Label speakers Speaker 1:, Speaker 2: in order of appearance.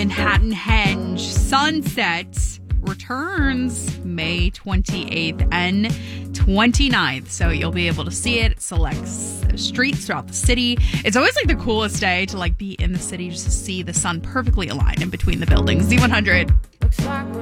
Speaker 1: Manhattan Henge Sunset returns May 28th and 29th. So you'll be able to see it. It selects streets throughout the city. It's always like the coolest day to like be in the city just to see the sun perfectly aligned in between the buildings. Z100.